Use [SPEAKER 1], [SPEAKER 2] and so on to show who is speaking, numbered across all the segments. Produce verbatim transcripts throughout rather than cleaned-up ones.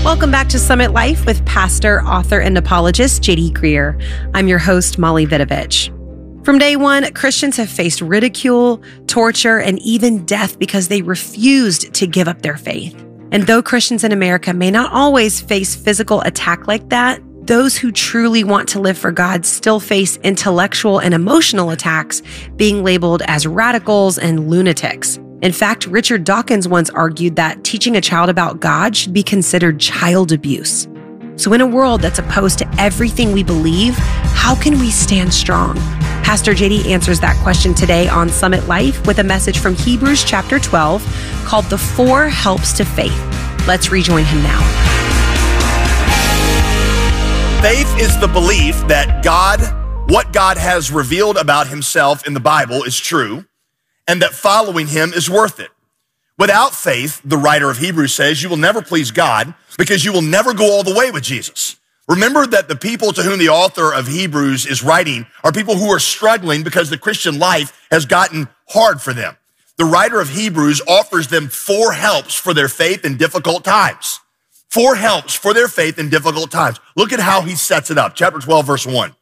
[SPEAKER 1] Welcome back to Summit Life with pastor, author, and apologist J D Greear. I'm your host, Molly Vidovich. From day one, Christians have faced ridicule, torture, and even death because they refused to give up their faith. And though Christians in America may not always face physical attack like that, those who truly want to live for God still face intellectual and emotional attacks, being labeled as radicals and lunatics. In fact, Richard Dawkins once argued that teaching a child about God should be considered child abuse. So in a world that's opposed to everything we believe, how can we stand strong? Pastor J D answers that question today on Summit Life with a message from Hebrews chapter twelve called The Four Helps to Faith. Let's rejoin him now.
[SPEAKER 2] Faith is the belief that God, what God has revealed about himself in the Bible is true, and that following him is worth it. Without faith, the writer of Hebrews says, you will never please God because you will never go all the way with Jesus. Remember that the people to whom the author of Hebrews is writing are people who are struggling because the Christian life has gotten hard for them. The writer of Hebrews offers them four helps for their faith in difficult times. Four helps for their faith in difficult times. Look at how he sets it up. Chapter twelve, verse one.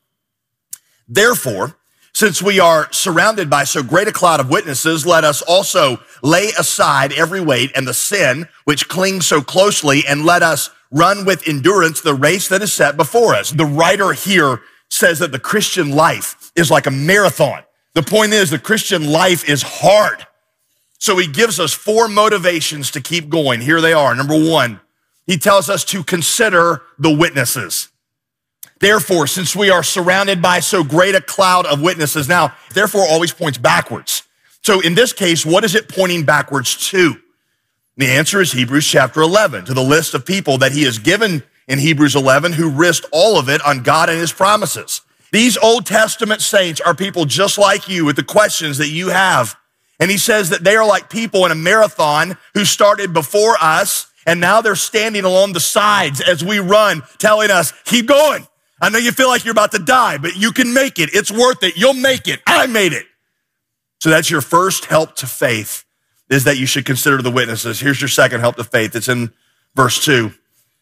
[SPEAKER 2] Therefore, since we are surrounded by so great a cloud of witnesses, let us also lay aside every weight and the sin which clings so closely, and let us run with endurance the race that is set before us. The writer here says that the Christian life is like a marathon. The point is the Christian life is hard. So he gives us four motivations to keep going. Here they are. Number one, he tells us to consider the witnesses. Therefore, since we are surrounded by so great a cloud of witnesses, now, therefore always points backwards. So in this case, what is it pointing backwards to? The answer is Hebrews chapter eleven, to the list of people that he has given in Hebrews eleven who risked all of it on God and his promises. These Old Testament saints are people just like you with the questions that you have. And he says that they are like people in a marathon who started before us, and now they're standing along the sides as we run, telling us, keep going. I know you feel like you're about to die, but you can make it. It's worth it. You'll make it. I made it. So that's your first help to faith, is that you should consider the witnesses. Here's your second help to faith. It's in verse two.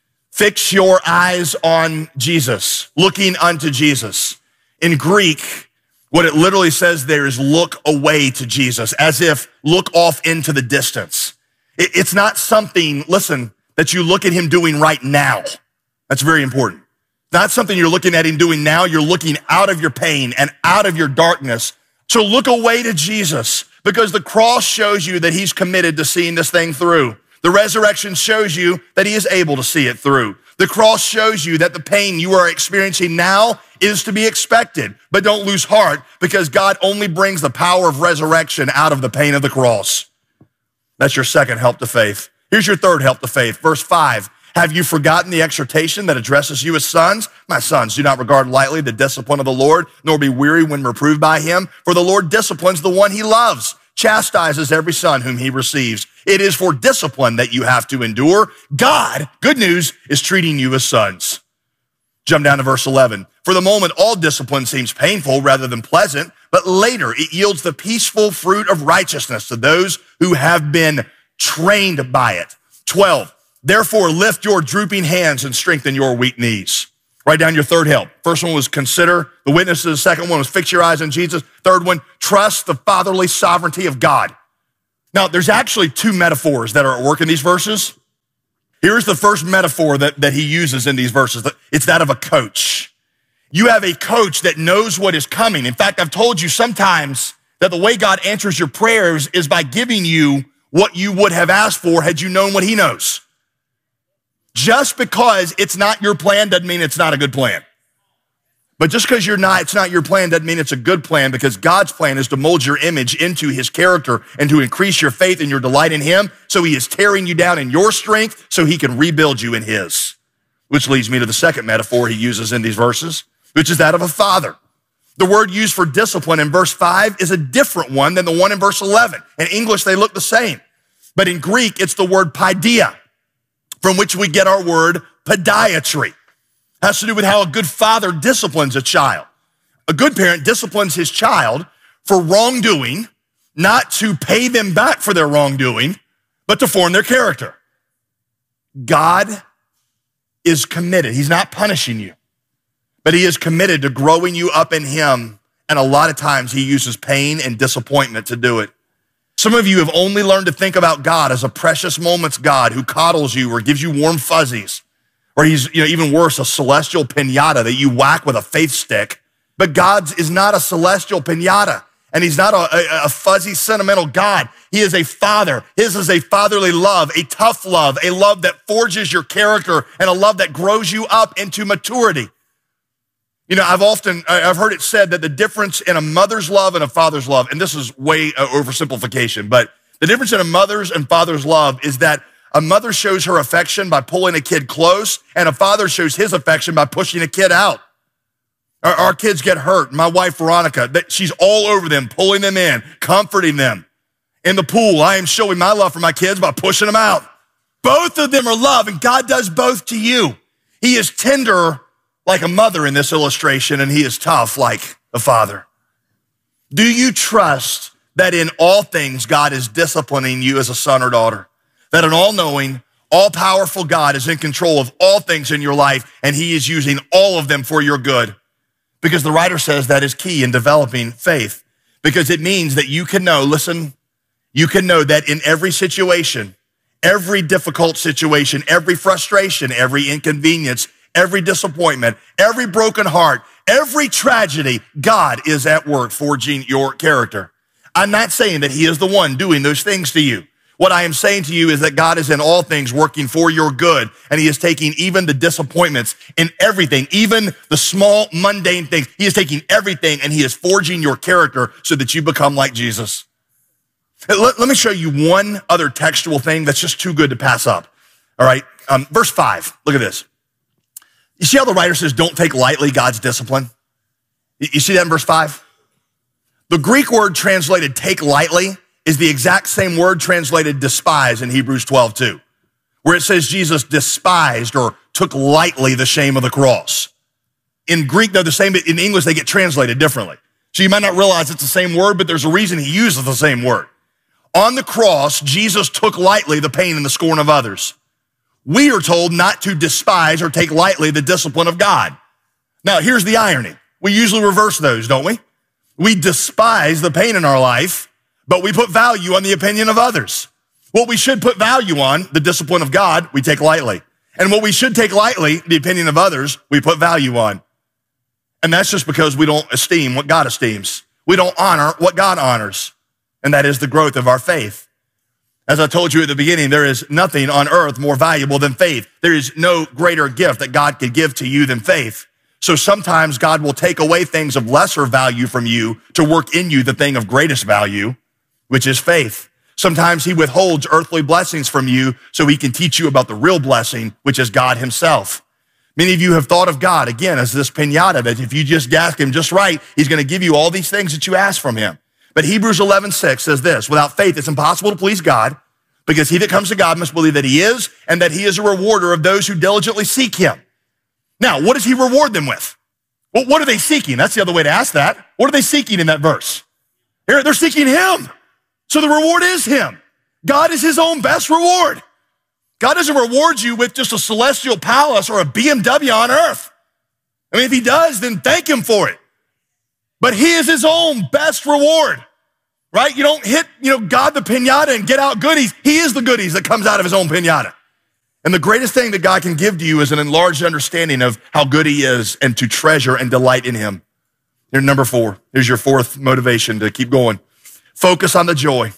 [SPEAKER 2] Fix your eyes on Jesus, looking unto Jesus. In Greek, what it literally says there is look away to Jesus, as if look off into the distance. It's not something, listen, that you look at him doing right now. That's very important. Not something you're looking at him doing now. You're looking out of your pain and out of your darkness. So look away to Jesus, because the cross shows you that he's committed to seeing this thing through. The resurrection shows you that he is able to see it through. The cross shows you that the pain you are experiencing now is to be expected, but don't lose heart, because God only brings the power of resurrection out of the pain of the cross. That's your second help to faith. Here's your third help to faith. Verse five. Have you forgotten the exhortation that addresses you as sons? My sons, do not regard lightly the discipline of the Lord, nor be weary when reproved by him. For the Lord disciplines the one he loves, chastises every son whom he receives. It is for discipline that you have to endure. God, good news, is treating you as sons. Jump down to verse eleven. For the moment, all discipline seems painful rather than pleasant, but later it yields the peaceful fruit of righteousness to those who have been trained by it. twelve. Therefore, lift your drooping hands and strengthen your weak knees. Write down your third help. First one was consider the witnesses. Second one was fix your eyes on Jesus. Third one, trust the fatherly sovereignty of God. Now, there's actually two metaphors that are at work in these verses. Here's the first metaphor that, that he uses in these verses. It's that of a coach. You have a coach that knows what is coming. In fact, I've told you sometimes that the way God answers your prayers is by giving you what you would have asked for had you known what he knows. Just because it's not your plan doesn't mean it's not a good plan. But just because you're not, it's not your plan doesn't mean it's a good plan, because God's plan is to mold your image into his character and to increase your faith and your delight in him. So he is tearing you down in your strength so he can rebuild you in his. Which leads me to the second metaphor he uses in these verses, which is that of a father. The word used for discipline in verse five is a different one than the one in verse eleven. In English, they look the same. But in Greek, it's the word paideia, from which we get our word podiatry. It has to do with how a good father disciplines a child. A good parent disciplines his child for wrongdoing, not to pay them back for their wrongdoing, but to form their character. God is committed. He's not punishing you, but he is committed to growing you up in him. And a lot of times he uses pain and disappointment to do it. Some of you have only learned to think about God as a precious moments God who coddles you or gives you warm fuzzies, or he's, you know, even worse, a celestial piñata that you whack with a faith stick. But God's is not a celestial piñata, and he's not a, a, a fuzzy, sentimental God. He is a father. His is a fatherly love, a tough love, a love that forges your character, and a love that grows you up into maturity. You know, I've often, I've heard it said that the difference in a mother's love and a father's love, and this is way uh, oversimplification, but the difference in a mother's and father's love is that a mother shows her affection by pulling a kid close, and a father shows his affection by pushing a kid out. Our, our kids get hurt. My wife, Veronica, that she's all over them, pulling them in, comforting them. In the pool, I am showing my love for my kids by pushing them out. Both of them are love, and God does both to you. He is tender like a mother in this illustration, and he is tough like a father. Do you trust that in all things God is disciplining you as a son or daughter? That an all-knowing, all-powerful God is in control of all things in your life, and he is using all of them for your good? Because the writer says that is key in developing faith, because it means that you can know, listen, you can know that in every situation, every difficult situation, every frustration, every inconvenience, every disappointment, every broken heart, every tragedy, God is at work forging your character. I'm not saying that he is the one doing those things to you. What I am saying to you is that God is in all things working for your good, and he is taking even the disappointments in everything, even the small, mundane things. He is taking everything, and he is forging your character so that you become like Jesus. Let, let me show you one other textual thing that's just too good to pass up. All right, um, verse five, look at this. You see how the writer says, don't take lightly God's discipline? You see that in verse five? The Greek word translated take lightly is the exact same word translated despise in Hebrews twelve two, where it says Jesus despised or took lightly the shame of the cross. In Greek, they're the same, but in English, they get translated differently. So you might not realize it's the same word, but there's a reason he uses the same word. On the cross, Jesus took lightly the pain and the scorn of others. We are told not to despise or take lightly the discipline of God. Now, here's the irony. We usually reverse those, don't we? We despise the pain in our life, but we put value on the opinion of others. What we should put value on, the discipline of God, we take lightly. And what we should take lightly, the opinion of others, we put value on. And that's just because we don't esteem what God esteems. We don't honor what God honors. And that is the growth of our faith. As I told you at the beginning, there is nothing on earth more valuable than faith. There is no greater gift that God could give to you than faith. So sometimes God will take away things of lesser value from you to work in you the thing of greatest value, which is faith. Sometimes he withholds earthly blessings from you so he can teach you about the real blessing, which is God himself. Many of you have thought of God, again, as this piñata, that if you just ask him just right, he's going to give you all these things that you ask from him. But Hebrews eleven six says this, without faith, it's impossible to please God, because he that comes to God must believe that he is, and that he is a rewarder of those who diligently seek him. Now, what does he reward them with? Well, what are they seeking? That's the other way to ask that. What are they seeking in that verse? They're, they're seeking him. So the reward is him. God is his own best reward. God doesn't reward you with just a celestial palace or a B M W on earth. I mean, if he does, then thank him for it. But he is his own best reward, right? You don't hit, you know, God the piñata and get out goodies. He is the goodies that comes out of his own piñata. And the greatest thing that God can give to you is an enlarged understanding of how good he is and to treasure and delight in him. Here's number four. Here's your fourth motivation to keep going. Focus on the joy.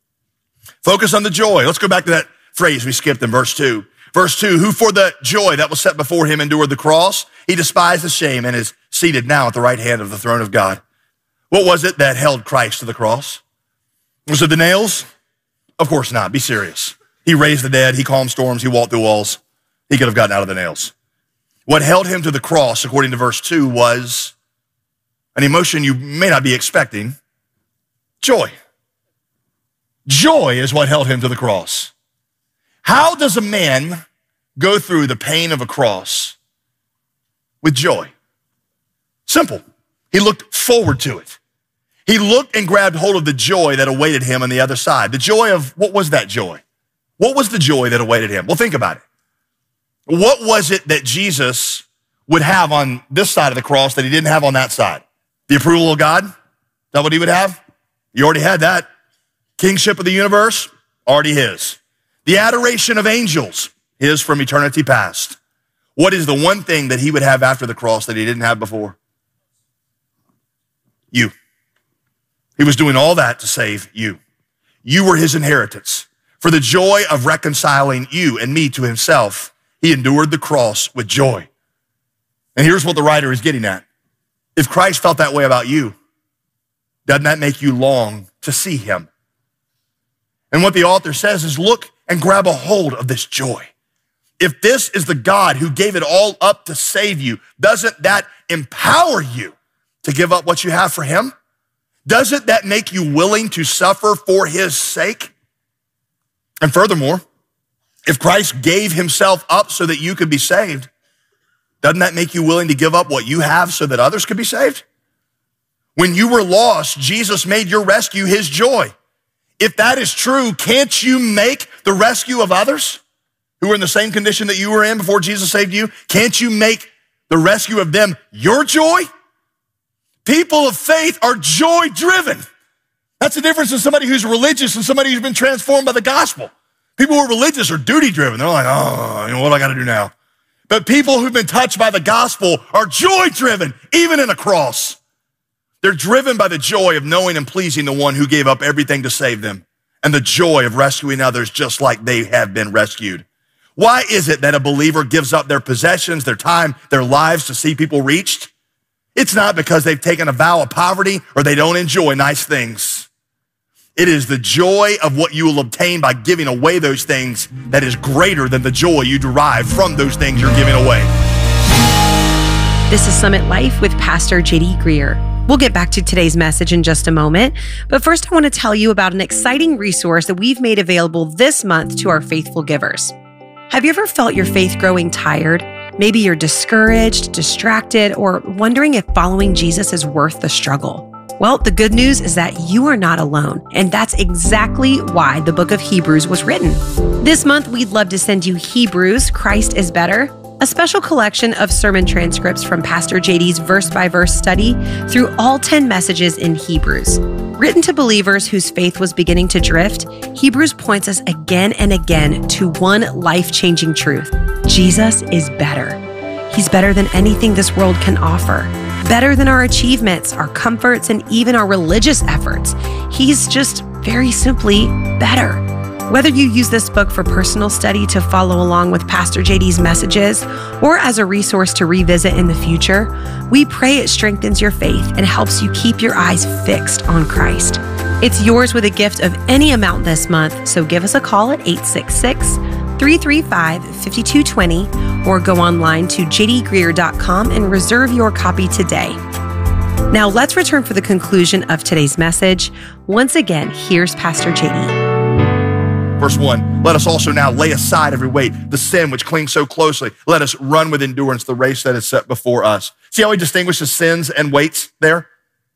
[SPEAKER 2] Focus on the joy. Let's go back to that phrase we skipped in verse two. Verse two, who for the joy that was set before him endured the cross, he despised the shame and is seated now at the right hand of the throne of God. What was it that held Christ to the cross? Was it the nails? Of course not. Be serious. He raised the dead. He calmed storms. He walked through walls. He could have gotten out of the nails. What held him to the cross, according to verse two, was an emotion you may not be expecting. Joy. Joy is what held him to the cross. How does a man go through the pain of a cross with joy? Simple. He looked forward to it. He looked and grabbed hold of the joy that awaited him on the other side. The joy of, what was that joy? What was the joy that awaited him? Well, think about it. What was it that Jesus would have on this side of the cross that he didn't have on that side? The approval of God? Is that what he would have? He already had that. Kingship of the universe? Already his. The adoration of angels? His from eternity past. What is the one thing that he would have after the cross that he didn't have before? You. He was doing all that to save you. You were his inheritance. For the joy of reconciling you and me to himself, he endured the cross with joy. And here's what the writer is getting at. If Christ felt that way about you, doesn't that make you long to see him? And what the author says is look and grab a hold of this joy. If this is the God who gave it all up to save you, doesn't that empower you to give up what you have for him? Doesn't that make you willing to suffer for his sake? And furthermore, if Christ gave himself up so that you could be saved, doesn't that make you willing to give up what you have so that others could be saved? When you were lost, Jesus made your rescue his joy. If that is true, can't you make the rescue of others who were in the same condition that you were in before Jesus saved you? Can't you make the rescue of them your joy? People of faith are joy-driven. That's the difference in somebody who's religious and somebody who's been transformed by the gospel. People who are religious are duty-driven. They're like, oh, you know, what do I got to do now? But people who've been touched by the gospel are joy-driven, even in a cross. They're driven by the joy of knowing and pleasing the one who gave up everything to save them and the joy of rescuing others just like they have been rescued. Why is it that a believer gives up their possessions, their time, their lives to see people reached? It's not because they've taken a vow of poverty or they don't enjoy nice things. It is the joy of what you will obtain by giving away those things that is greater than the joy you derive from those things you're giving away.
[SPEAKER 1] This is Summit Life with Pastor J D Greer. We'll get back to today's message in just a moment, but first I want to tell you about an exciting resource that we've made available this month to our faithful givers. Have you ever felt your faith growing tired? Maybe you're discouraged, distracted, or wondering if following Jesus is worth the struggle. Well, the good news is that you are not alone, and that's exactly why the book of Hebrews was written. This month, we'd love to send you Hebrews, Christ is Better, a special collection of sermon transcripts from Pastor J D's verse-by-verse study through all ten messages in Hebrews. Written to believers whose faith was beginning to drift, Hebrews points us again and again to one life-changing truth. Jesus is better. He's better than anything this world can offer. Better than our achievements, our comforts, and even our religious efforts. He's just very simply better. Whether you use this book for personal study to follow along with Pastor J D's messages or as a resource to revisit in the future, we pray it strengthens your faith and helps you keep your eyes fixed on Christ. It's yours with a gift of any amount this month, so give us a call at eight six six, three three five, five two two zero or go online to j d greer dot com and reserve your copy today. Now let's return for the conclusion of today's message. Once again, here's Pastor J D.
[SPEAKER 2] Verse one, let us also now lay aside every weight, the sin which clings so closely. Let us run with endurance the race that is set before us. See how he distinguishes sins and weights there?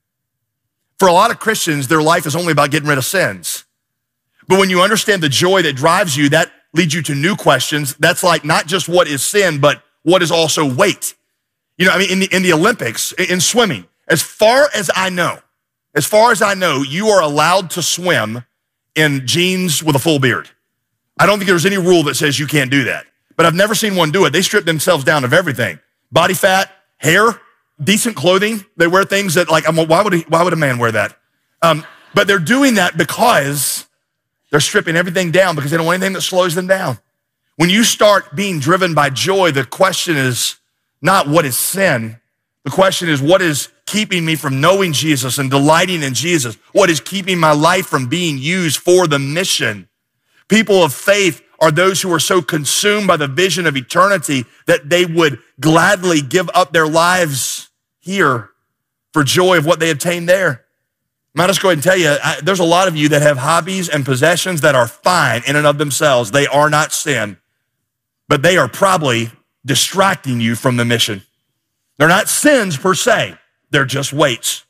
[SPEAKER 2] For a lot of Christians, their life is only about getting rid of sins. But when you understand the joy that drives you, that leads you to new questions. That's like not just what is sin, but what is also weight. You know, I mean, in the, in the Olympics, in swimming, as far as I know, as far as I know, you are allowed to swim in jeans with a full beard. I don't think there's any rule that says you can't do that, but I've never seen one do it. They strip themselves down of everything. Body fat, hair, decent clothing. They wear things that like, I'm, why would, he, why would a man wear that? Um, but they're doing that because they're stripping everything down because they don't want anything that slows them down. When you start being driven by joy, the question is not what is sin. The question is what is keeping me from knowing Jesus and delighting in Jesus? What is keeping my life from being used for the mission? People of faith are those who are so consumed by the vision of eternity that they would gladly give up their lives here for joy of what they obtained there. I'll just go ahead and tell you, I, there's a lot of you that have hobbies and possessions that are fine in and of themselves. They are not sin, but they are probably distracting you from the mission. They're not sins per se. They're just weights.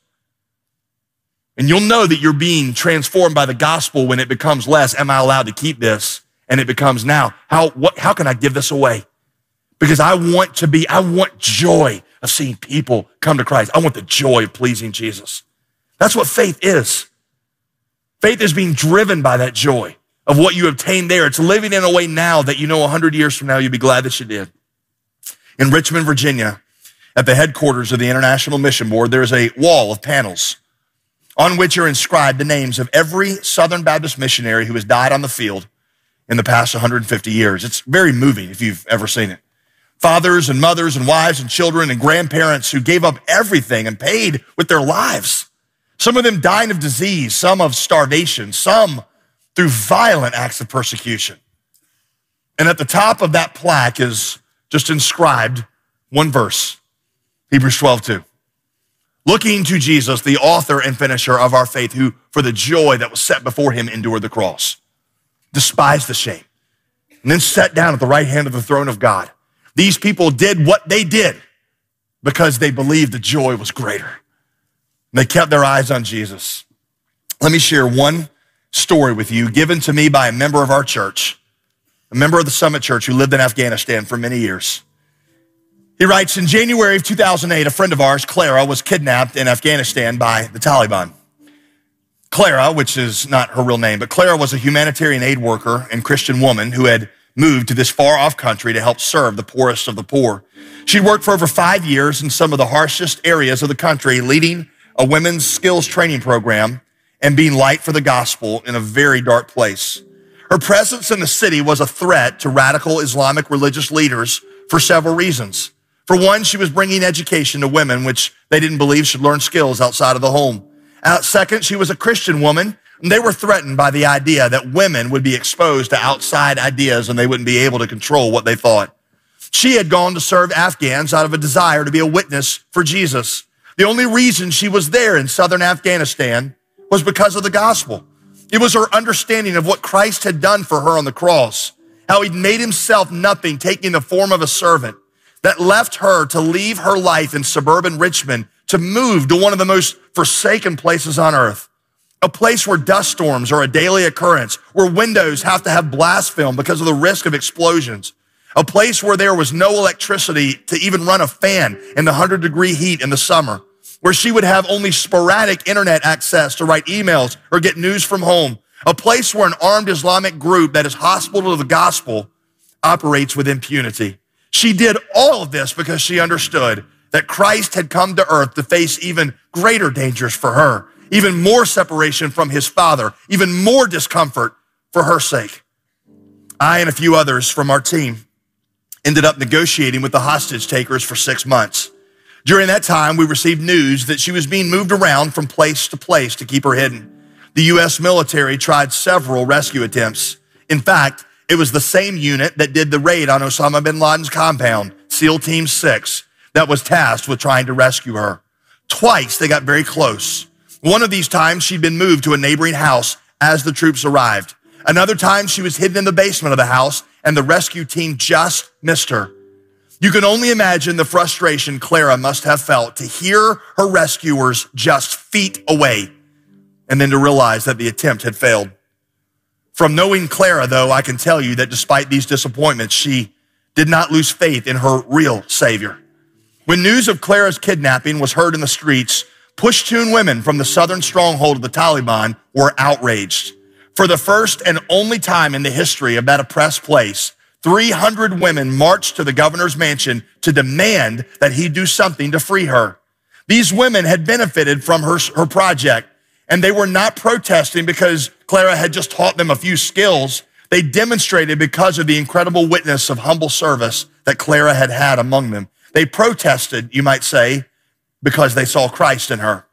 [SPEAKER 2] And you'll know that you're being transformed by the gospel when it becomes less, am I allowed to keep this? And it becomes now, how, what, how can I give this away? because I want to be, I want joy of seeing people come to Christ. I want the joy of pleasing Jesus. That's what faith is. Faith is being driven by that joy of what you obtained there. It's living in a way now that you know a hundred years from now, you'll be glad that you did. In Richmond, Virginia, at the headquarters of the International Mission Board, there's a wall of panels on which are inscribed the names of every Southern Baptist missionary who has died on the field in the past one hundred fifty years. It's very moving if you've ever seen it. Fathers and mothers and wives and children and grandparents who gave up everything and paid with their lives. Some of them dying of disease, some of starvation, some through violent acts of persecution. And at the top of that plaque is just inscribed one verse, Hebrews twelve two. Looking to Jesus, the author and finisher of our faith, who for the joy that was set before him endured the cross, despised the shame, and then sat down at the right hand of the throne of God. These people did what they did because they believed the joy was greater. And they kept their eyes on Jesus. Let me share one story with you given to me by a member of our church, a member of the Summit Church who lived in Afghanistan for many years. He writes, in January of two thousand eight, a friend of ours, Clara, was kidnapped in Afghanistan by the Taliban. Clara, which is not her real name, but Clara was a humanitarian aid worker and Christian woman who had moved to this far-off country to help serve the poorest of the poor. She'd worked for over five years in some of the harshest areas of the country, leading a women's skills training program and being light for the gospel in a very dark place. Her presence in the city was a threat to radical Islamic religious leaders for several reasons. For one, she was bringing education to women, which they didn't believe should learn skills outside of the home. Uh, second, she was a Christian woman, and they were threatened by the idea that women would be exposed to outside ideas and they wouldn't be able to control what they thought. She had gone to serve Afghans out of a desire to be a witness for Jesus. The only reason she was there in southern Afghanistan was because of the gospel. It was her understanding of what Christ had done for her on the cross, how he'd made himself nothing, taking the form of a servant, that left her to leave her life in suburban Richmond to move to one of the most forsaken places on earth, a place where dust storms are a daily occurrence, where windows have to have blast film because of the risk of explosions, a place where there was no electricity to even run a fan in the one hundred degree heat in the summer, where she would have only sporadic internet access to write emails or get news from home, a place where an armed Islamic group that is hostile to the gospel operates with impunity. She did all of this because she understood that Christ had come to earth to face even greater dangers for her, even more separation from his Father, even more discomfort for her sake. I and a few others from our team ended up negotiating with the hostage takers for six months. During that time, we received news that she was being moved around from place to place to keep her hidden. The U S military tried several rescue attempts. In fact, it was the same unit that did the raid on Osama bin Laden's compound, SEAL Team six, that was tasked with trying to rescue her. Twice, they got very close. One of these times, she'd been moved to a neighboring house as the troops arrived. Another time, she was hidden in the basement of the house, and the rescue team just missed her. You can only imagine the frustration Clara must have felt to hear her rescuers just feet away, and then to realize that the attempt had failed. From knowing Clara, though, I can tell you that despite these disappointments, she did not lose faith in her real Savior. When news of Clara's kidnapping was heard in the streets, Pushtun women from the southern stronghold of the Taliban were outraged. For the first and only time in the history of that oppressed place, three hundred women marched to the governor's mansion to demand that he do something to free her. These women had benefited from her, her project, and they were not protesting because Clara had just taught them a few skills. They demonstrated because of the incredible witness of humble service that Clara had had among them. They protested, you might say, because they saw Christ in her.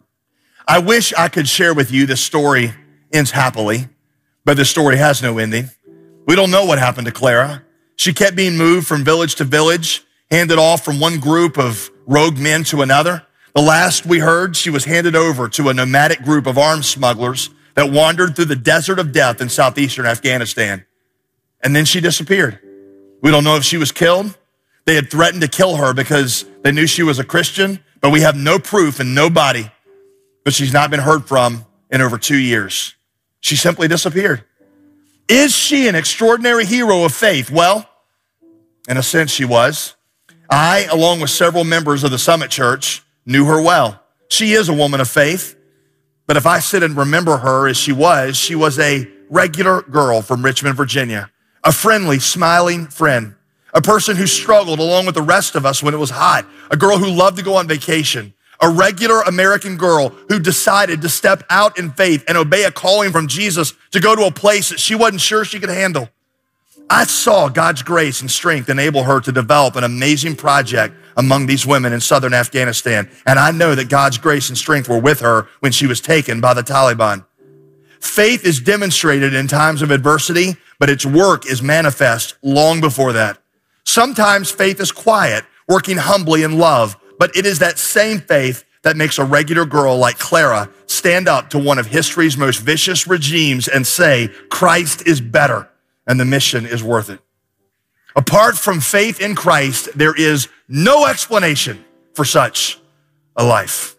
[SPEAKER 2] I wish I could share with you this story ends happily, but this story has no ending. We don't know what happened to Clara. She kept being moved from village to village, handed off from one group of rogue men to another. The last we heard, she was handed over to a nomadic group of armed smugglers that wandered through the desert of death in southeastern Afghanistan. And then she disappeared. We don't know if she was killed. They had threatened to kill her because they knew she was a Christian, but we have no proof and no body. But she's not been heard from in over two years. She simply disappeared. Is she an extraordinary hero of faith? Well, in a sense she was. I, along with several members of the Summit Church, knew her well. She is a woman of faith, but if I sit and remember her as she was, she was a regular girl from Richmond, Virginia, a friendly, smiling friend, a person who struggled along with the rest of us when it was hot, a girl who loved to go on vacation, a regular American girl who decided to step out in faith and obey a calling from Jesus to go to a place that she wasn't sure she could handle. I saw God's grace and strength enable her to develop an amazing project among these women in southern Afghanistan. And I know that God's grace and strength were with her when she was taken by the Taliban. Faith is demonstrated in times of adversity, but its work is manifest long before that. Sometimes faith is quiet, working humbly in love, but it is that same faith that makes a regular girl like Clara stand up to one of history's most vicious regimes and say, Christ is better. And the mission is worth it. Apart from faith in Christ, there is no explanation for such a life.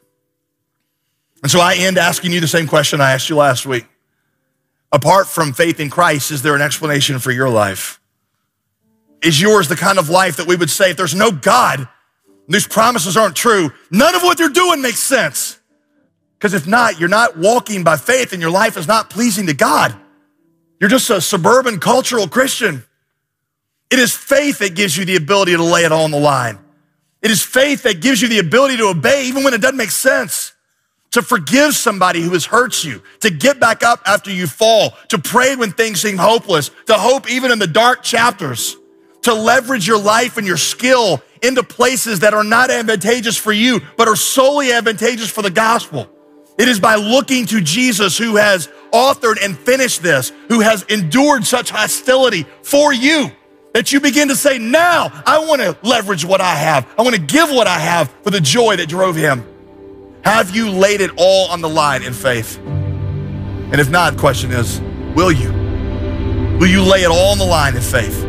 [SPEAKER 2] And so I end asking you the same question I asked you last week. Apart from faith in Christ, is there an explanation for your life? Is yours the kind of life that we would say, if there's no God, these promises aren't true, none of what they're doing makes sense? Because if not, you're not walking by faith and your life is not pleasing to God. You're just a suburban cultural Christian. It is faith that gives you the ability to lay it all on the line. It is faith that gives you the ability to obey even when it doesn't make sense, to forgive somebody who has hurt you, to get back up after you fall, to pray when things seem hopeless, to hope even in the dark chapters, to leverage your life and your skill into places that are not advantageous for you, but are solely advantageous for the gospel. It is by looking to Jesus, who has authored and finished this, who has endured such hostility for you, that you begin to say, now I want to leverage what I have. I want to give what I have for the joy that drove him. Have you laid it all on the line in faith? And if not, the question is, will you? Will you lay it all on the line in faith?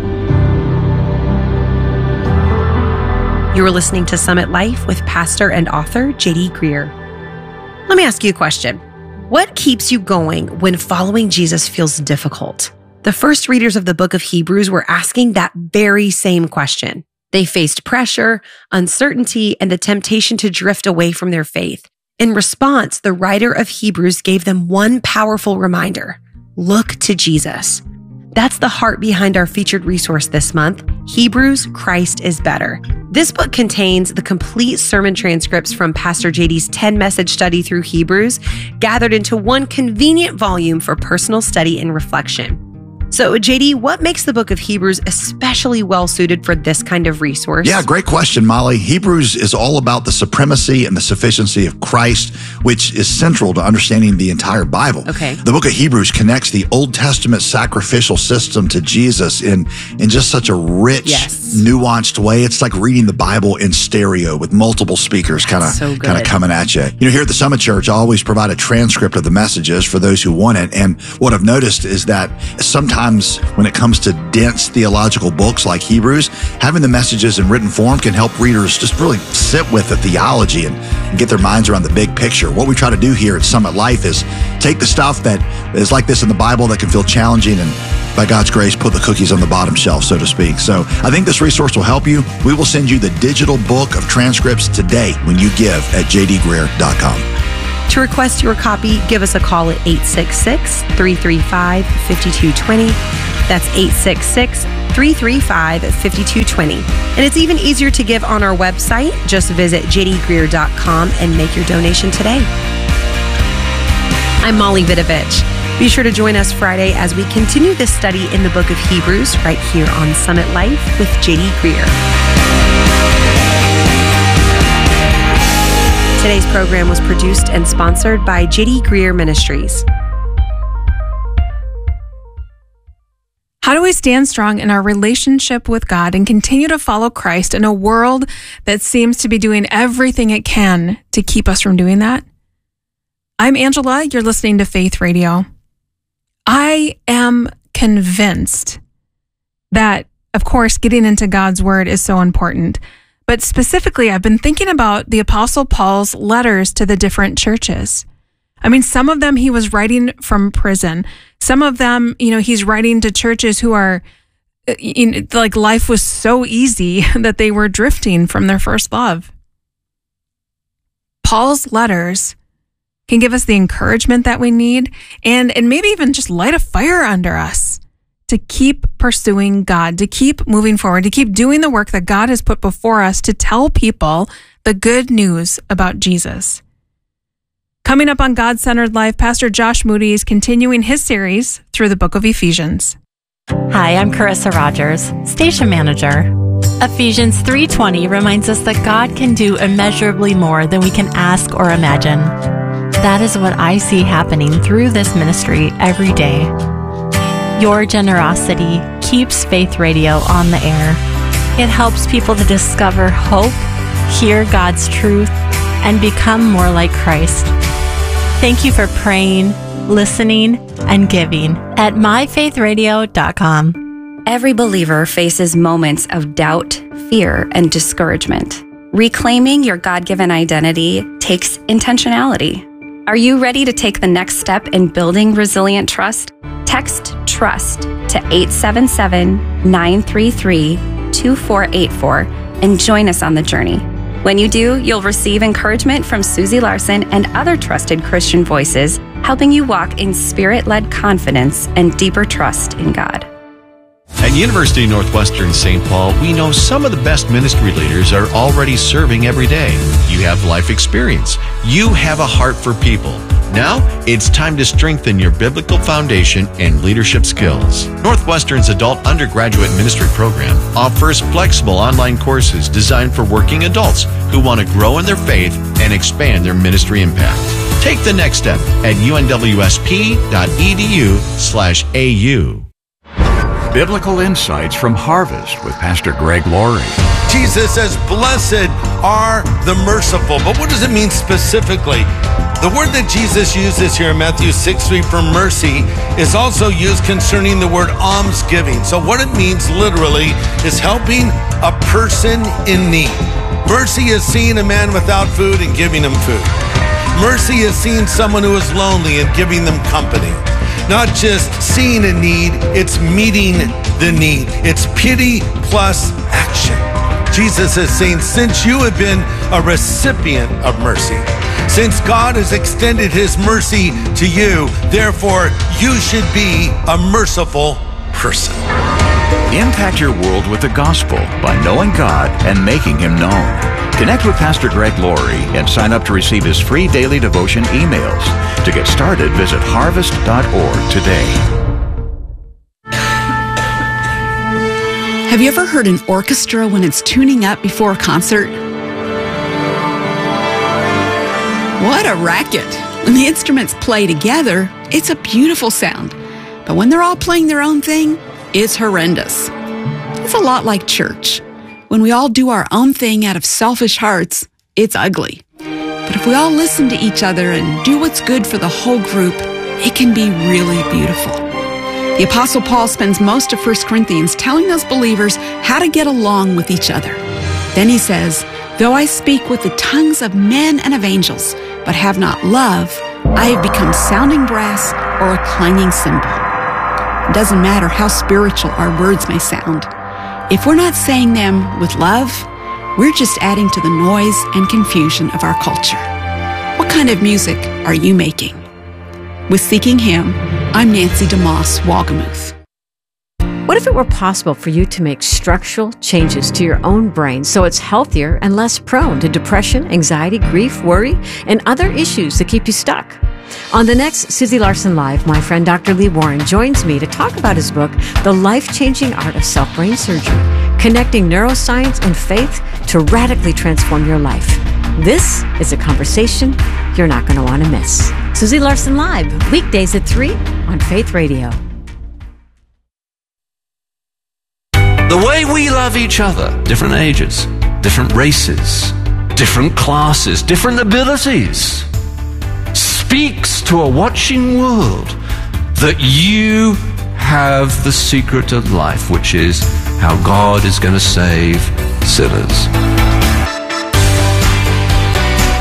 [SPEAKER 1] You are listening to Summit Life with pastor and author J D Greear. Let me ask you a question. What keeps you going when following Jesus feels difficult? The first readers of the book of Hebrews were asking that very same question. They faced pressure, uncertainty, and the temptation to drift away from their faith. In response, the writer of Hebrews gave them one powerful reminder: look to Jesus. That's the heart behind our featured resource this month, Hebrews, Christ is Better. This book contains the complete sermon transcripts from Pastor J D's ten-message study through Hebrews, gathered into one convenient volume for personal study and reflection. So, J D, what makes the book of Hebrews especially well-suited for this kind of resource?
[SPEAKER 3] Yeah, great question, Molly. Hebrews is all about the supremacy and the sufficiency of Christ, which is central to understanding the entire Bible.
[SPEAKER 1] Okay.
[SPEAKER 3] The book of Hebrews connects the Old Testament sacrificial system to Jesus in, in just such a rich,
[SPEAKER 1] yes.
[SPEAKER 3] nuanced way. It's like reading the Bible in stereo with multiple speakers kind of
[SPEAKER 1] so
[SPEAKER 3] kind of coming at you. You know, here at the Summit Church, I always provide a transcript of the messages for those who want it. And what I've noticed is that sometimes when it comes to dense theological books like Hebrews, having the messages in written form can help readers just really sit with the theology and, and get their minds around the big picture. What we try to do here at Summit Life is take the stuff that is like this in the Bible that can feel challenging and, by God's grace, put the cookies on the bottom shelf, so to speak. So I think this resource will help you. We will send you the digital book of transcripts today when you give at j d greear dot com.
[SPEAKER 1] To request your copy, give us a call at eight six six, three three five, five two two zero. That's eight six six, three three five, five two two zero. And it's even easier to give on our website. Just visit j d greear dot com and make your donation today. I'm Molly Vidovich. Be sure to join us Friday as we continue this study in the book of Hebrews right here on Summit Life with J D Greear. Today's program was produced and sponsored by J D Greear Ministries.
[SPEAKER 4] How do we stand strong in our relationship with God and continue to follow Christ in a world that seems to be doing everything it can to keep us from doing that? I'm Angela. You're listening to Faith Radio. I am convinced that, of course, getting into God's Word is so important. But specifically, I've been thinking about the Apostle Paul's letters to the different churches. I mean, some of them he was writing from prison. Some of them, you know, he's writing to churches who are you know, like life was so easy that they were drifting from their first love. Paul's letters can give us the encouragement that we need and, and maybe even just light a fire under us to keep pursuing God, to keep moving forward, to keep doing the work that God has put before us to tell people the good news about Jesus. Coming up on God-Centered Life, Pastor Josh Moody is continuing his series through the book of Ephesians.
[SPEAKER 5] Hi, I'm Carissa Rogers, Station Manager. Ephesians three twenty reminds us that God can do immeasurably more than we can ask or imagine. That is what I see happening through this ministry every day. Your generosity keeps Faith Radio on the air. It helps people to discover hope, hear God's truth, and become more like Christ. Thank you for praying, listening, and giving at my faith radio dot com.
[SPEAKER 6] Every believer faces moments of doubt, fear, and discouragement. Reclaiming your God-given identity takes intentionality. Are you ready to take the next step in building resilient trust? Text TRUST to eight seven seven, nine three three, two four eight four and join us on the journey. When you do, you'll receive encouragement from Susie Larson and other trusted Christian voices, helping you walk in spirit-led confidence and deeper trust in God.
[SPEAKER 7] At University of Northwestern Saint Paul, we know some of the best ministry leaders are already serving every day. You have life experience. You have a heart for people. Now, it's time to strengthen your biblical foundation and leadership skills. Northwestern's adult undergraduate ministry program offers flexible online courses designed for working adults who want to grow in their faith and expand their ministry impact. Take the next step at unwsp.edu slash AU.
[SPEAKER 8] Biblical Insights from Harvest with Pastor Greg Laurie.
[SPEAKER 9] Jesus says, blessed are the merciful. But what does it mean specifically? The word that Jesus uses here in Matthew six three for mercy is also used concerning the word almsgiving. So what it means literally is helping a person in need. Mercy is seeing a man without food and giving him food. Mercy is seeing someone who is lonely and giving them company. Not just seeing a need, it's meeting the need. It's pity plus action. Jesus is saying, since you have been a recipient of mercy, since God has extended his mercy to you, therefore you should be a merciful person.
[SPEAKER 8] Impact your world with the gospel by knowing God and making him known. Connect with Pastor Greg Laurie and sign up to receive his free daily devotion emails. To get started, visit harvest dot org today.
[SPEAKER 10] Have you ever heard an orchestra when it's tuning up before a concert? What a racket. When the instruments play together, it's a beautiful sound. But when they're all playing their own thing, it's horrendous. It's a lot like church. When we all do our own thing out of selfish hearts, it's ugly. But if we all listen to each other and do what's good for the whole group, it can be really beautiful. The Apostle Paul spends most of First Corinthians telling those believers how to get along with each other. Then he says, though I speak with the tongues of men and of angels, but have not love, I have become sounding brass or a clanging cymbal. It doesn't matter how spiritual our words may sound. If we're not saying them with love, we're just adding to the noise and confusion of our culture. What kind of music are you making? With Seeking Him, I'm Nancy DeMoss Walgamuth.
[SPEAKER 11] What if it were possible for you to make structural changes to your own brain so it's healthier and less prone to depression, anxiety, grief, worry, and other issues that keep you stuck? On the next Susie Larson Live, my friend Doctor Lee Warren joins me to talk about his book, The Life-Changing Art of Self-Brain Surgery, Connecting Neuroscience and Faith to Radically Transform Your Life. This is a conversation you're not going to want to miss. Susie Larson Live, weekdays at three on Faith Radio.
[SPEAKER 12] The way we love each other, different ages, different races, different classes, different abilities, speaks to a watching world that you have the secret of life, which is how God is going to save sinners.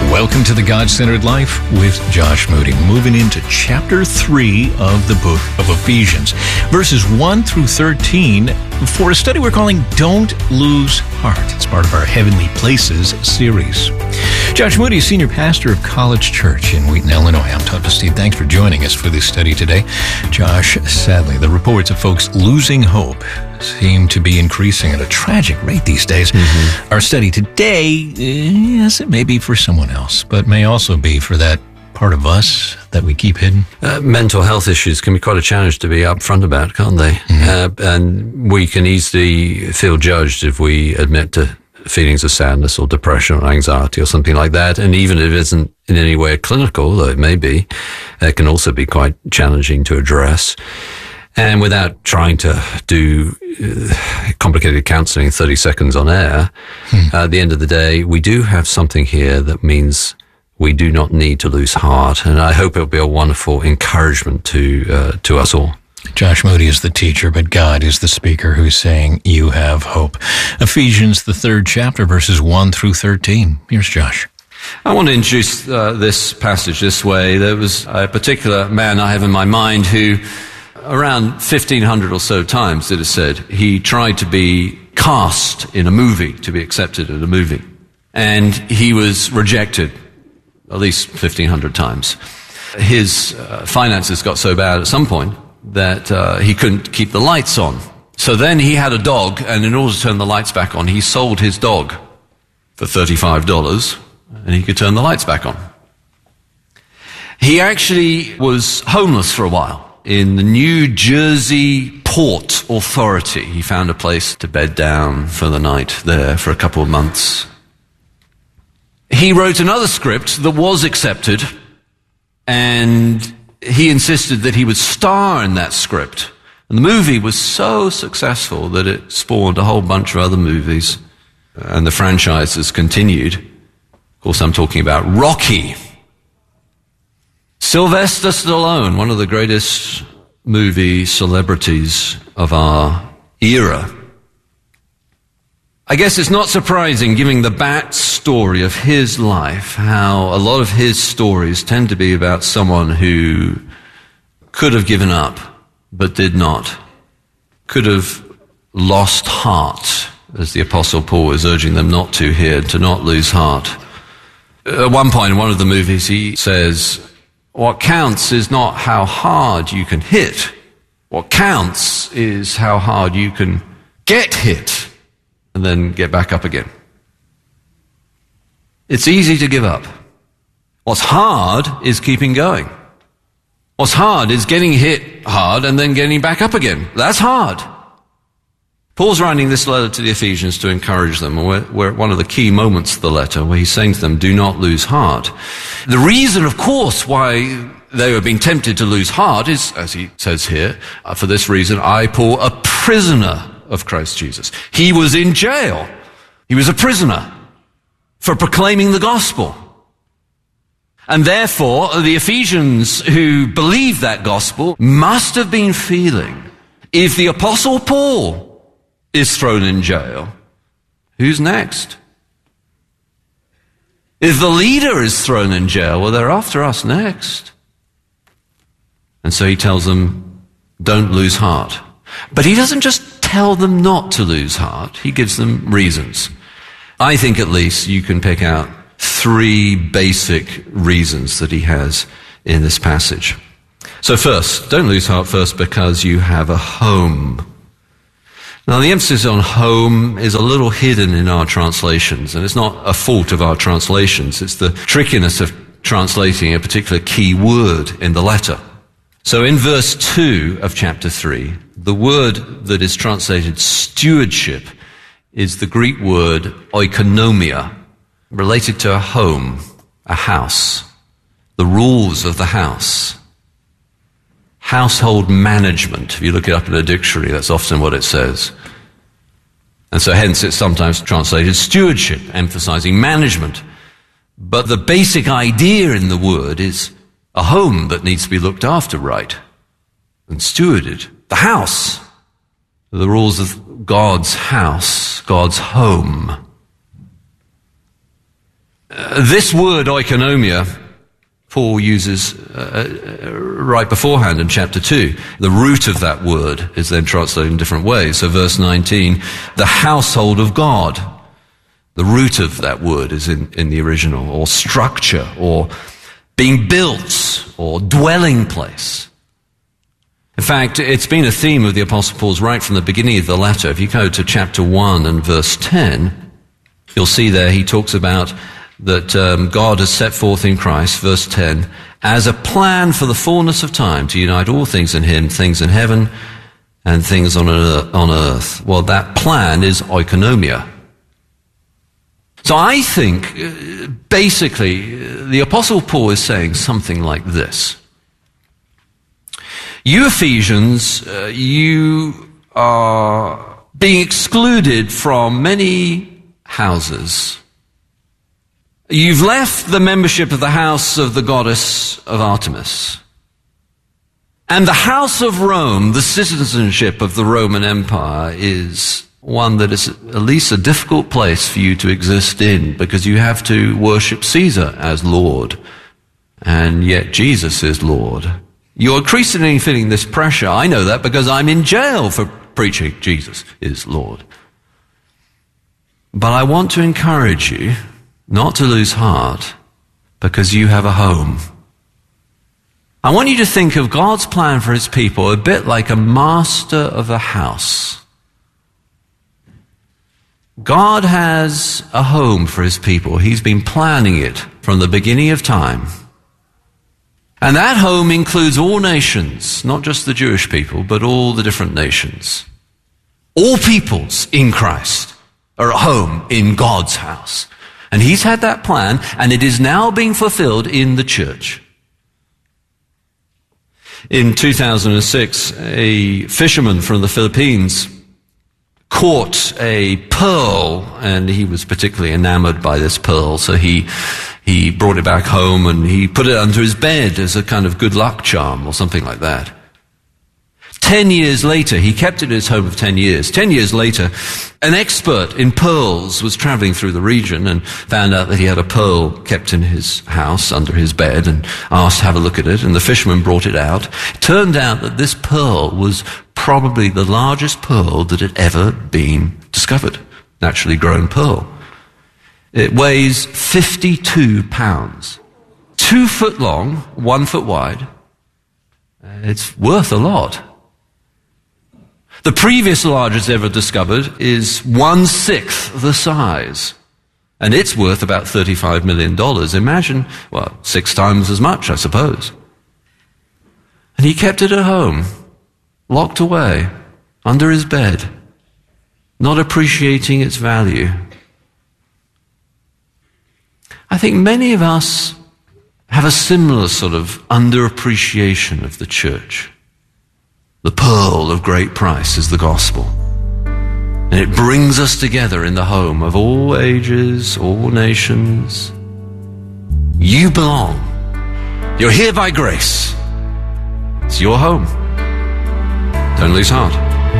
[SPEAKER 13] Welcome to the God-Centered Life with Josh Moody. Moving into chapter three of the book of Ephesians, verses one through thirteen, for a study we're calling Don't Lose Heart. It's part of our Heavenly Places series. Josh Moody, senior pastor of College Church in Wheaton, Illinois. I'm Todd Steve. Thanks for joining us for this study today. Josh, sadly, the reports of folks losing hope seem to be increasing at a tragic rate these days. Mm-hmm. Our study today, yes, it may be for someone else, but may also be for that part of us that we keep hidden.
[SPEAKER 12] Uh, mental health issues can be quite a challenge to be upfront about, can't they? Mm-hmm. Uh, and we can easily feel judged if we admit to feelings of sadness or depression or anxiety or something like that. And even if it isn't in any way clinical, though it may be, it can also be quite challenging to address. And without trying to do uh, complicated counseling in thirty seconds on air, hmm. uh, at the end of the day, we do have something here that means we do not need to lose heart. And I hope it'll be a wonderful encouragement to uh, to us all.
[SPEAKER 13] Josh Moody is the teacher, but God is the speaker who's saying, you have hope. Ephesians, the third chapter, verses one through thirteen. Here's Josh.
[SPEAKER 12] I want to introduce uh, this passage this way. There was a particular man I have in my mind who, around fifteen hundred or so times, it is said, he tried to be cast in a movie, to be accepted in a movie. And he was rejected at least fifteen hundred times. His uh, finances got so bad at some point that uh, he couldn't keep the lights on. So then he had a dog, and in order to turn the lights back on, he sold his dog for thirty-five dollars, and he could turn the lights back on. He actually was homeless for a while. In the New Jersey Port Authority, he found a place to bed down for the night there for a couple of months. He wrote another script that was accepted, and he insisted that he would star in that script. And the movie was so successful that it spawned a whole bunch of other movies, and the franchise has continued. Of course, I'm talking about Rocky. Sylvester Stallone, one of the greatest movie celebrities of our era. I guess it's not surprising, given the backstory of his life, how a lot of his stories tend to be about someone who could have given up, but did not. Could have lost heart, as the Apostle Paul is urging them not to here, to not lose heart. At one point in one of the movies, he says, what counts is not how hard you can hit. What counts is how hard you can get hit and then get back up again. It's easy to give up. What's hard is keeping going. What's hard is getting hit hard and then getting back up again. That's hard. Paul's writing this letter to the Ephesians to encourage them. We're, we're at one of the key moments of the letter where he's saying to them, do not lose heart. The reason, of course, why they were being tempted to lose heart is, as he says here, uh, for this reason, I, Paul, a prisoner of Christ Jesus. He was in jail. He was a prisoner for proclaiming the gospel. And therefore, the Ephesians who believed that gospel must have been feeling, if the Apostle Paul is thrown in jail, who's next? If the leader is thrown in jail, well, they're after us next. And so he tells them, don't lose heart. But he doesn't just tell them not to lose heart. He gives them reasons. I think at least you can pick out three basic reasons that he has in this passage. So first, don't lose heart first because you have a home. Now, the emphasis on home is a little hidden in our translations, and it's not a fault of our translations. It's the trickiness of translating a particular key word in the letter. So in verse two of chapter three, the word that is translated stewardship is the Greek word oikonomia, related to a home, a house, the rules of the house. Household management. If you look it up in a dictionary, that's often what it says. And so hence it's sometimes translated stewardship, emphasizing management. But the basic idea in the word is a home that needs to be looked after right and stewarded. The house. The rules of God's house, God's home. Uh, this word, oikonomia, Paul uses uh, uh, right beforehand in chapter two. The root of that word is then translated in different ways. So verse nineteen, the household of God. The root of that word is in, in the original, or structure, or being built, or dwelling place. In fact, it's been a theme of the Apostle Paul's right from the beginning of the letter. If you go to chapter one and verse ten, you'll see there he talks about that um, God has set forth in Christ, verse ten, as a plan for the fullness of time to unite all things in him, things in heaven and things on on earth. Well, that plan is oikonomia. So I think, uh, basically, the Apostle Paul is saying something like this. You Ephesians, uh, you are being excluded from many houses. You've left the membership of the house of the goddess of Artemis. And the house of Rome, the citizenship of the Roman Empire, is one that is at least a difficult place for you to exist in, because you have to worship Caesar as Lord, and yet Jesus is Lord. You're increasingly feeling this pressure. I know that because I'm in jail for preaching Jesus is Lord. But I want to encourage you not to lose heart, because you have a home. I want you to think of God's plan for his people a bit like a master of a house. God has a home for his people. He's been planning it from the beginning of time. And that home includes all nations, not just the Jewish people, but all the different nations. All peoples in Christ are at home in God's house. And he's had that plan, and it is now being fulfilled in the church. In two thousand six, a fisherman from the Philippines caught a pearl, and he was particularly enamored by this pearl, so he he brought it back home and he put it under his bed as a kind of good luck charm or something like that. Ten years later, he kept it in his home for ten years. Ten years later, an expert in pearls was traveling through the region and found out that he had a pearl kept in his house under his bed and asked to have a look at it, and the fisherman brought it out. It turned out that this pearl was probably the largest pearl that had ever been discovered, naturally grown pearl. It weighs fifty-two pounds, two foot long, one foot wide. It's worth a lot. The previous largest ever discovered is one-sixth the size, and it's worth about thirty-five million dollars. Imagine, well, six times as much, I suppose. And he kept it at home, locked away, under his bed, not appreciating its value. I think many of us have a similar sort of underappreciation of the church. The pearl of great price is the gospel. And it brings us together in the home of all ages, all nations. You belong. You're here by grace. It's your home. Don't lose heart.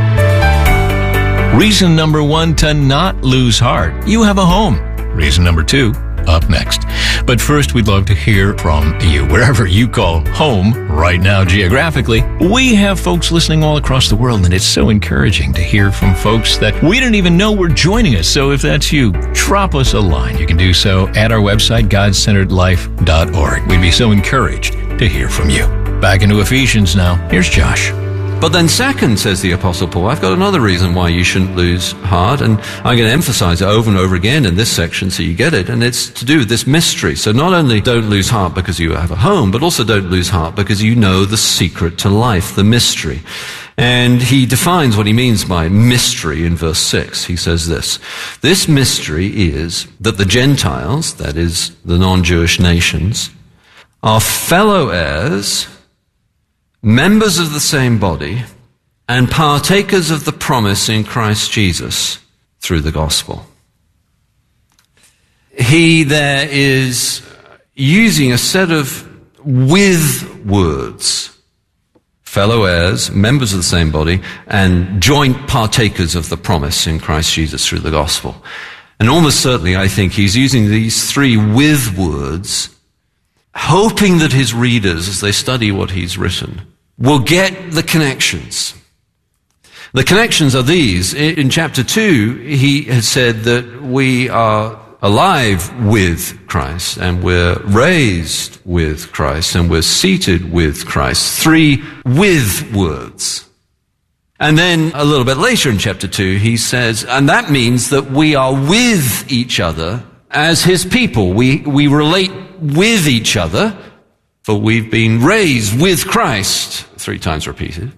[SPEAKER 13] Reason number one to not lose heart. You have a home. Reason number two, up next. But first, we'd love to hear from you, wherever you call home right now geographically. We have folks listening all across the world, and it's so encouraging to hear from folks that we didn't even know were joining us. So if that's you, drop us a line. You can do so at our website, god centered life dot org. We'd be so encouraged to hear from you. Back into Ephesians now. Here's Josh.
[SPEAKER 12] But then second, says the Apostle Paul, I've got another reason why you shouldn't lose heart, and I'm going to emphasize it over and over again in this section so you get it, and it's to do with this mystery. So not only don't lose heart because you have a home, but also don't lose heart because you know the secret to life, the mystery. And he defines what he means by mystery in verse six. He says this, this mystery is that the Gentiles, that is the non-Jewish nations, are fellow heirs, members of the same body, and partakers of the promise in Christ Jesus through the gospel. He there is using a set of with words, fellow heirs, members of the same body, and joint partakers of the promise in Christ Jesus through the gospel. And almost certainly, I think, he's using these three with words, hoping that his readers, as they study what he's written, will get the connections. The connections are these. In chapter two, he has said that we are alive with Christ, and we're raised with Christ, and we're seated with Christ. Three with words. And then a little bit later in chapter two, he says, and that means that we are with each other as his people. We, we relate with each other, for we've been raised with Christ, three times repeated.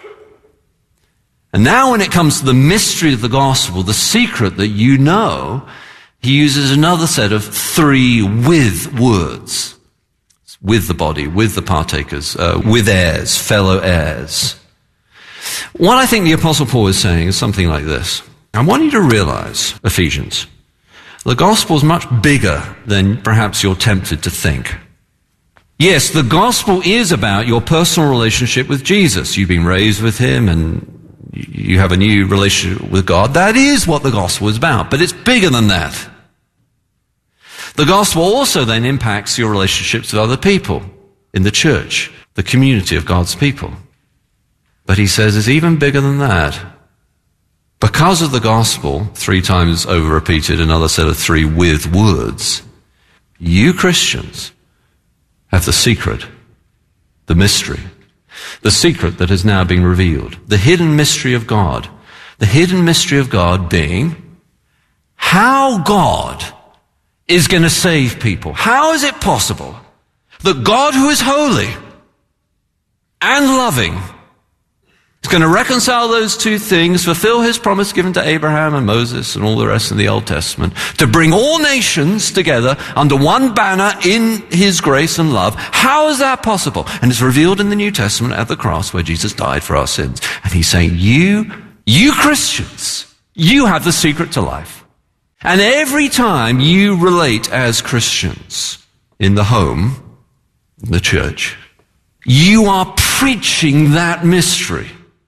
[SPEAKER 12] And now when it comes to the mystery of the gospel, the secret that you know, he uses another set of three with words. With the body, with the partakers, uh, with heirs, fellow heirs. What I think the Apostle Paul is saying is something like this. I want you to realize, Ephesians, the gospel is much bigger than perhaps you're tempted to think. Yes, the gospel is about your personal relationship with Jesus. You've been raised with him and you have a new relationship with God. That is what the gospel is about, but it's bigger than that. The gospel also then impacts your relationships with other people in the church, the community of God's people. But he says it's even bigger than that. Because of the gospel, three times over repeated, another set of three with words, you Christians have the secret, the mystery, the secret that has now been revealed, the hidden mystery of God. The hidden mystery of God being how God is going to save people. How is it possible that God, who is holy and loving, is going to reconcile those two things, fulfill his promise given to Abraham and Moses and all the rest in the Old Testament, to bring all nations together under one banner in his grace and love? How is that possible? And it's revealed in the New Testament at the cross where Jesus died for our sins. And he's saying, you, you Christians, you have the secret to life. And every time you relate as Christians in the home, in the church, you are preaching that mystery.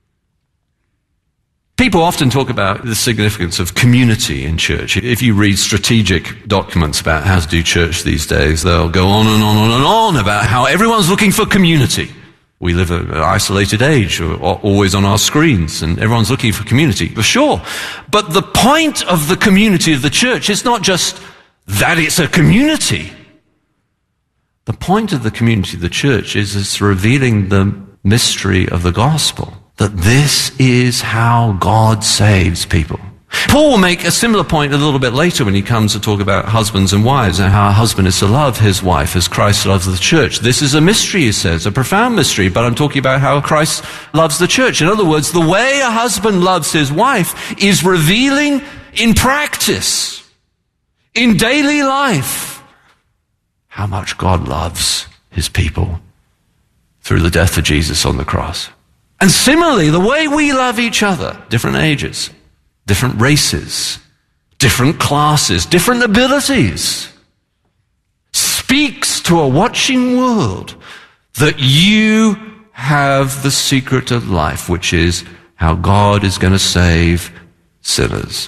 [SPEAKER 12] People often talk about the significance of community in church. If you read strategic documents about how to do church these days, they'll go on and on and on about how everyone's looking for community. We live in an isolated age, always on our screens, and everyone's looking for community. For sure. But the point of the community of the church is not just that it's a community. The point of the community of the church is it's revealing the mystery of the gospel. That this is how God saves people. Paul will make a similar point a little bit later when he comes to talk about husbands and wives and how a husband is to love his wife as Christ loves the church. This is a mystery, he says, a profound mystery, but I'm talking about how Christ loves the church. In other words, the way a husband loves his wife is revealing in practice, in daily life, how much God loves his people through the death of Jesus on the cross. And similarly, the way we love each other, different ages, different races, different classes, different abilities, speaks to a watching world that you have the secret of life, which is how God is going to save sinners.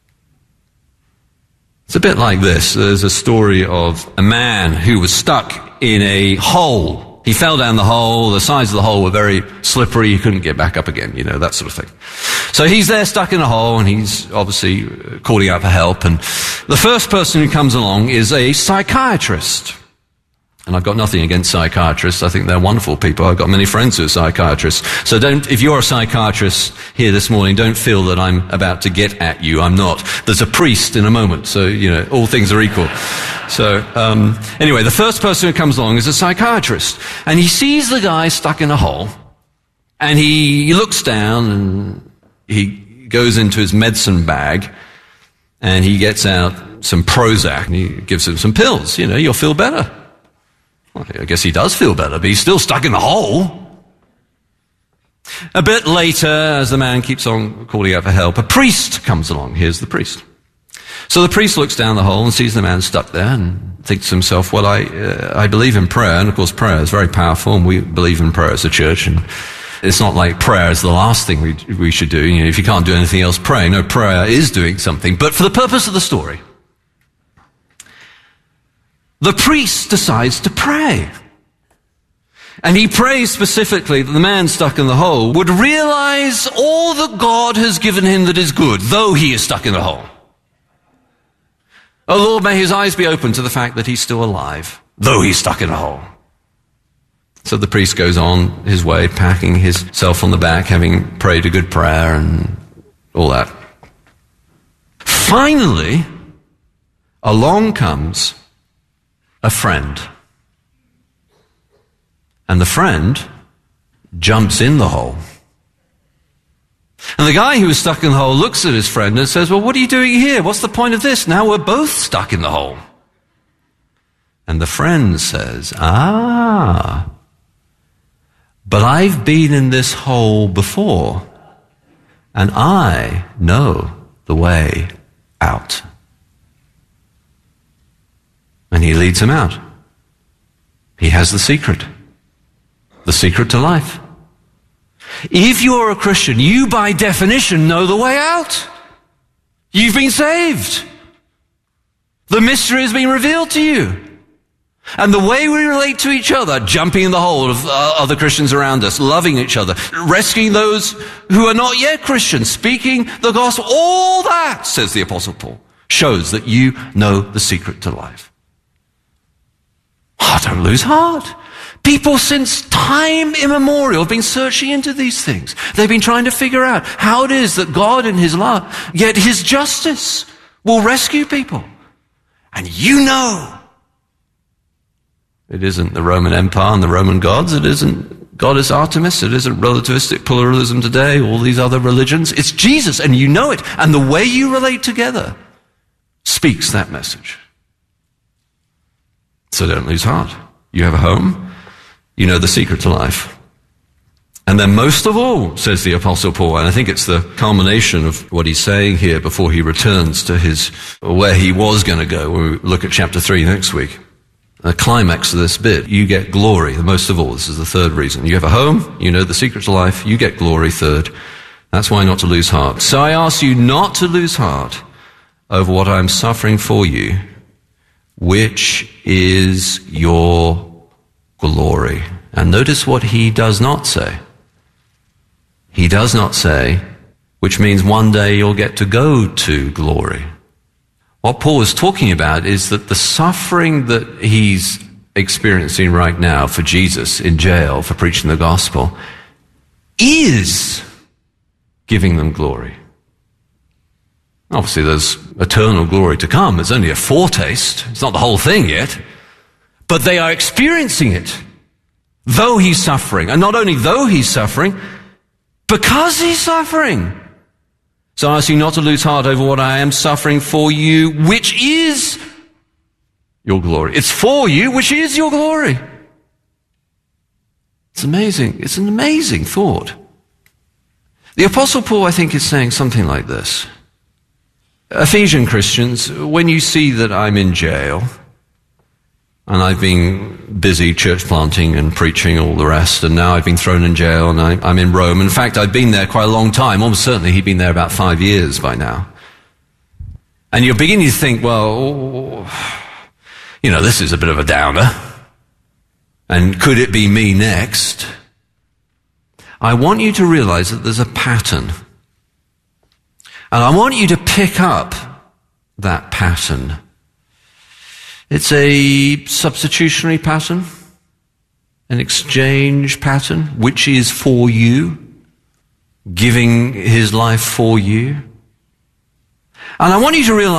[SPEAKER 12] It's a bit like this. There's a story of a man who was stuck in a hole. He fell down the hole. The sides of the hole were very slippery. He couldn't get back up again, you know, that sort of thing. So he's there stuck in a hole, and he's obviously calling out for help. And the first person who comes along is a psychiatrist. And I've got nothing against psychiatrists. I think they're wonderful people. I've got many friends who are psychiatrists. So don't, if you're a psychiatrist here this morning, don't feel that I'm about to get at you. I'm not. There's a priest in a moment. So, you know, all things are equal. So, um, anyway, the first person who comes along is a psychiatrist. And he sees the guy stuck in a hole. And he, he looks down and he goes into his medicine bag. And he gets out some Prozac. And he gives him some pills. You know, you'll feel better. Well, I guess he does feel better, but he's still stuck in the hole. A bit later, as the man keeps on calling out for help, a priest comes along. Here's the priest. So the priest looks down the hole and sees the man stuck there and thinks to himself, well, I, uh, I believe in prayer. And of course, prayer is very powerful, and we believe in prayer as a church. And It's not like prayer is the last thing we, we should do. You know, if you can't do anything else, pray. No, prayer is doing something. But for the purpose of the story, the priest decides to pray. And he prays specifically that the man stuck in the hole would realize all that God has given him that is good, though he is stuck in the hole. Oh Lord, may his eyes be open to the fact that he's still alive, though he's stuck in a hole. So the priest goes on his way, packing himself on the back, having prayed a good prayer and all that. Finally, along comes a friend. And the friend jumps in the hole. And the guy who was stuck in the hole looks at his friend and says, well, what are you doing here? What's the point of this? Now we're both stuck in the hole. And the friend says, ah, but I've been in this hole before, and I know the way out. And he leads him out. He has the secret. The secret to life. If you're a Christian, you by definition know the way out. You've been saved. The mystery has been revealed to you. And the way we relate to each other, jumping in the hole of uh, other Christians around us, loving each other, rescuing those who are not yet Christians, speaking the gospel, all that, says the Apostle Paul, shows that you know the secret to life. Oh, don't lose heart. People since time immemorial have been searching into these things. They've been trying to figure out how it is that God in his love, yet his justice, will rescue people. And you know, it isn't the Roman Empire and the Roman gods. It isn't goddess Artemis. It isn't relativistic pluralism today, all these other religions. It's Jesus, and you know it. And the way you relate together speaks that message. So don't lose heart. You have a home. You know the secret to life. And then most of all, says the Apostle Paul, and I think it's the culmination of what he's saying here before he returns to his, where he was going to go. When we look at chapter three next week. The climax of this bit, you get glory. Most of all, this is the third reason. You have a home, you know the secret to life, you get glory, third. That's why not to lose heart. So I ask you not to lose heart over what I'm suffering for you, which is your glory. And notice what he does not say. He does not say, which means one day you'll get to go to glory. What Paul is talking about is that the suffering that he's experiencing right now for Jesus in jail for preaching the gospel is giving them glory. Obviously, there's eternal glory to come. It's only a foretaste. It's not the whole thing yet. But they are experiencing it, though he's suffering. And not only though he's suffering, because he's suffering. So I ask you not to lose heart over what I am suffering for you, which is your glory. It's for you, which is your glory. It's amazing. It's an amazing thought. The Apostle Paul, I think, is saying something like this. Ephesian Christians, when you see that I'm in jail, and I've been busy church planting and preaching all the rest, and now I've been thrown in jail, and I, I'm in Rome. In fact, I've been there quite a long time. Almost certainly he'd been there about five years by now. And you're beginning to think, well, you know, this is a bit of a downer. And could it be me next? I want you to realize that there's a pattern. And I want you to pick up that pattern. It's a substitutionary pattern, an exchange pattern, which is for you, giving his life for you. And I want you to realize